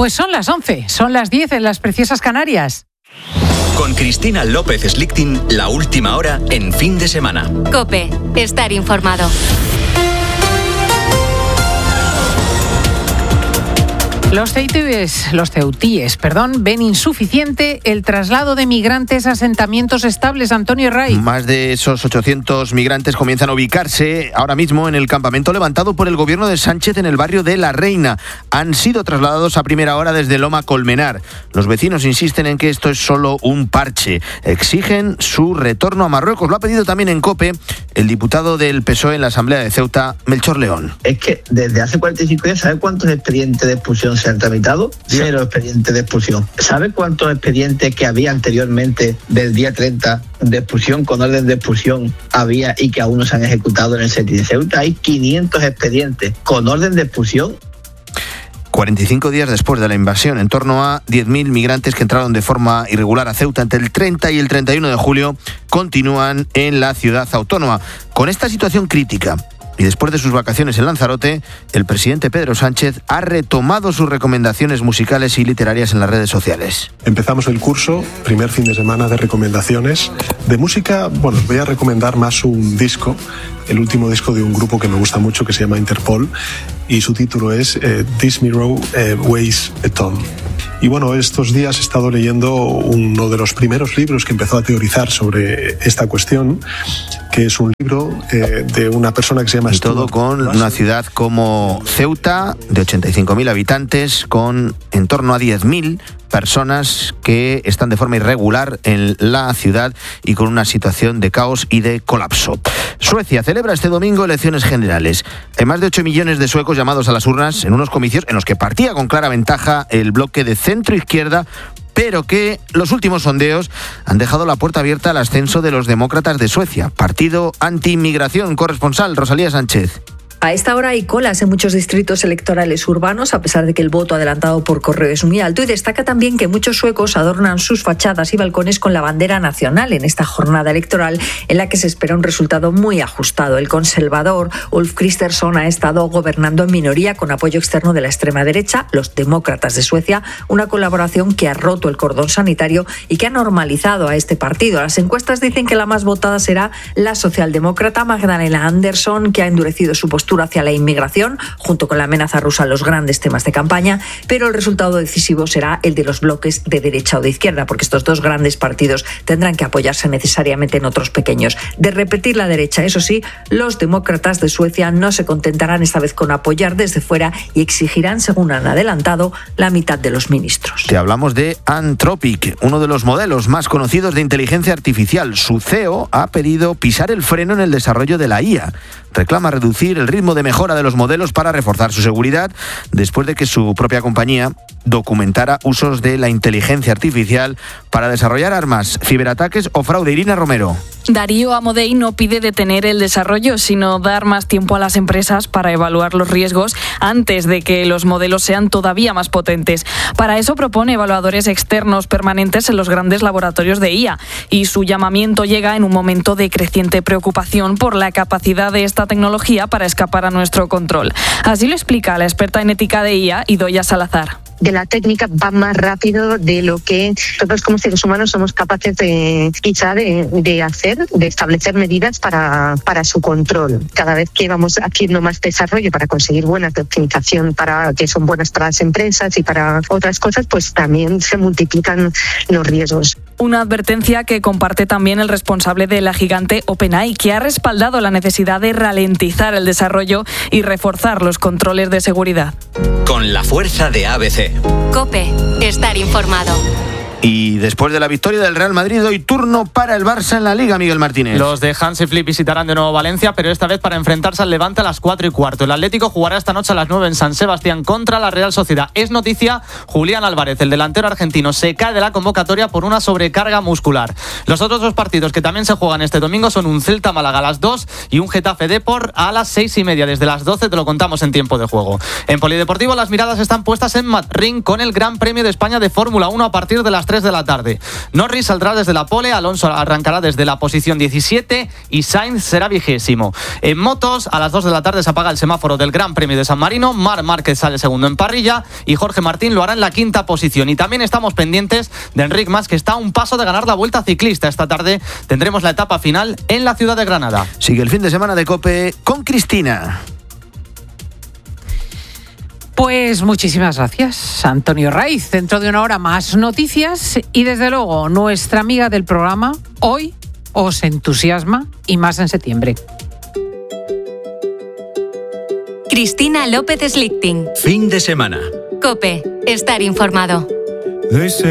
Pues son las 11, son las 10 en las preciosas Canarias. Con Cristina López Slichting, la última hora en fin de semana. COPE, estar informado. Los ceutíes, ven insuficiente el traslado de migrantes a asentamientos estables. Antonio Ray. Más de esos 800 migrantes comienzan a ubicarse ahora mismo en el campamento levantado por el gobierno de Sánchez en el barrio de La Reina. Han sido trasladados a primera hora desde Loma Colmenar. Los vecinos insisten en que esto es solo un parche. Exigen su retorno a Marruecos. Lo ha pedido también en COPE el diputado del PSOE en la Asamblea de Ceuta, Melchor León. Es que desde hace 45 días, ¿sabe cuántos expedientes de expulsión se han tramitado? 0 expedientes de expulsión. ¿Sabe cuántos expedientes que había anteriormente del día 30 de expulsión, con orden de expulsión, había y que aún no se han ejecutado en el SETI de Ceuta? Hay 500 expedientes con orden de expulsión. 45 días después de la invasión, en torno a 10.000 migrantes que entraron de forma irregular a Ceuta entre el 30 y el 31 de julio continúan en la ciudad autónoma. Con esta situación crítica y después de sus vacaciones en Lanzarote, el presidente Pedro Sánchez ha retomado sus recomendaciones musicales y literarias en las redes sociales. Empezamos el curso, primer fin de semana de recomendaciones. De música, bueno, os voy a recomendar más un disco, el último disco de un grupo que me gusta mucho que se llama Interpol, y su título es This Mirror Weighs a Ton. Y bueno, estos días he estado leyendo uno de los primeros libros que empezó a teorizar sobre esta cuestión, que es un libro de una persona que se llama... Y todo con una ciudad como Ceuta, de 85.000 habitantes, con en torno a 10.000 personas que están de forma irregular en la ciudad y con una situación de caos y de colapso. Suecia celebra este domingo elecciones generales. Hay más de 8 millones de suecos llamados a las urnas en unos comicios en los que partía con clara ventaja el bloque de centro-izquierda, pero que los últimos sondeos han dejado la puerta abierta al ascenso de los demócratas de Suecia, partido anti-inmigración. Corresponsal Rosalía Sánchez. A esta hora hay colas en muchos distritos electorales urbanos, a pesar de que el voto adelantado por correo es muy alto, y destaca también que muchos suecos adornan sus fachadas y balcones con la bandera nacional en esta jornada electoral en la que se espera un resultado muy ajustado. El conservador Ulf Kristersson ha estado gobernando en minoría con apoyo externo de la extrema derecha, los demócratas de Suecia, una colaboración que ha roto el cordón sanitario y que ha normalizado a este partido. Las encuestas dicen que la más votada será la socialdemócrata Magdalena Andersson, que ha endurecido su postura hacia la inmigración, junto con la amenaza rusa, los grandes temas de campaña, pero el resultado decisivo será el de los bloques de derecha o de izquierda, porque estos dos grandes partidos tendrán que apoyarse necesariamente en otros pequeños. De repetir la derecha, eso sí, los demócratas de Suecia no se contentarán esta vez con apoyar desde fuera y exigirán, según han adelantado, la mitad de los ministros. Te hablamos de Anthropic, uno de los modelos más conocidos de inteligencia artificial. Su CEO ha pedido pisar el freno en el desarrollo de la IA. Reclama reducir el ritmo de mejora de los modelos para reforzar su seguridad, después de que su propia compañía documentara usos de la inteligencia artificial para desarrollar armas, ciberataques o fraude. Irina Romero. Darío Amodei no pide detener el desarrollo, sino dar más tiempo a las empresas para evaluar los riesgos antes de que los modelos sean todavía más potentes. Para eso propone evaluadores externos permanentes en los grandes laboratorios de IA, y su llamamiento llega en un momento de creciente preocupación por la capacidad de esta tecnología para escapar a nuestro control. Así lo explica la experta en ética de IA, Idoia Salazar. De la técnica va más rápido de lo que nosotros como seres humanos somos capaces de hacer, de establecer medidas para su control. Cada vez que vamos haciendo más desarrollo para conseguir buenas de optimización, para que son buenas para las empresas y para otras cosas, pues también se multiplican los riesgos. Una advertencia que comparte también el responsable de la gigante OpenAI, que ha respaldado la necesidad de ralentizar el desarrollo y reforzar los controles de seguridad. Con la fuerza de ABC. COPE, estar informado. Y después de la victoria del Real Madrid, hoy turno para el Barça en la Liga, Miguel Martínez. Los de Hansi Flick visitarán de nuevo Valencia, pero esta vez para enfrentarse al Levante a las 4:15. El Atlético jugará esta noche a las 9 en San Sebastián contra la Real Sociedad. Es noticia, Julián Álvarez, el delantero argentino, se cae de la convocatoria por una sobrecarga muscular. Los otros dos partidos que también se juegan este domingo son un Celta-Málaga a las 2 y un Getafe-Depor a las 6:30. Desde las 12 te lo contamos en tiempo de juego. En Polideportivo las miradas están puestas en Madrid con el Gran Premio de España de Fórmula 1 a partir de las 3 3 de la tarde. Norris saldrá desde la pole, Alonso arrancará desde la posición 17 y Sainz será 20º. En motos, a las 2 de la tarde se apaga el semáforo del Gran Premio de San Marino, Marc Márquez sale segundo en parrilla y Jorge Martín lo hará en la 5ª posición. Y también estamos pendientes de Enric Mas, que está a un paso de ganar la Vuelta Ciclista. Esta tarde tendremos la etapa final en la ciudad de Granada. Sigue el fin de semana de COPE con Cristina. Pues muchísimas gracias, Antonio Raiz. Dentro de una hora más noticias y desde luego nuestra amiga del programa hoy os entusiasma y más en septiembre. Cristina López Slichting. Fin de semana. COPE. Estar informado.